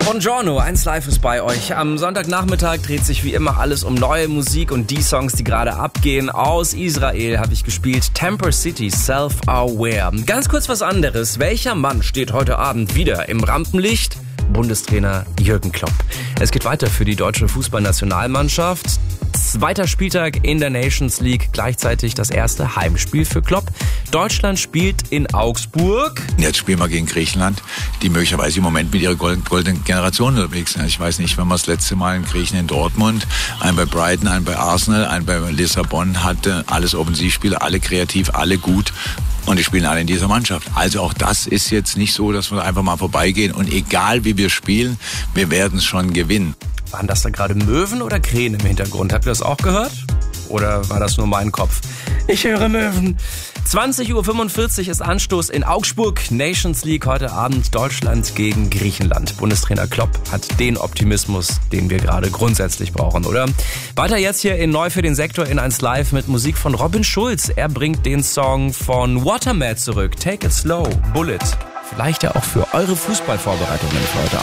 Buongiorno, 1 Live ist bei euch. Am Sonntagnachmittag dreht sich wie immer alles um neue Musik und die Songs, die gerade abgehen. Aus Israel habe ich gespielt Temper City, Self-Aware. Ganz kurz was anderes. Welcher Mann steht heute Abend wieder im Rampenlicht? Bundestrainer Jürgen Klopp. Es geht weiter für die deutsche Fußballnationalmannschaft. 2. Spieltag in der Nations League, gleichzeitig das erste Heimspiel für Klopp. Deutschland spielt in Augsburg. Jetzt spielen wir gegen Griechenland, die möglicherweise im Moment mit ihrer goldenen Generation unterwegs sind. Ich weiß nicht, wenn man das letzte Mal einen Griechen in Dortmund, einen bei Brighton, einen bei Arsenal, einen bei Lissabon hatte, alles Offensivspieler, alle kreativ, alle gut. Und die spielen alle in dieser Mannschaft. Also auch das ist jetzt nicht so, dass wir einfach mal vorbeigehen. Und egal wie wir spielen, wir werden es schon gewinnen. Waren das da gerade Möwen oder Krähen im Hintergrund? Habt ihr das auch gehört? Oder war das nur mein Kopf? Ich höre Möwen. 20.45 Uhr ist Anstoß in Augsburg. Nations League heute Abend, Deutschland gegen Griechenland. Bundestrainer Klopp hat den Optimismus, den wir gerade grundsätzlich brauchen, oder? Weiter jetzt hier in Neu für den Sektor in 1 Live mit Musik von Robin Schulz. Er bringt den Song von Waterman zurück. Take it slow, Bullet. Vielleicht ja auch für eure Fußballvorbereitungen für heute Abend.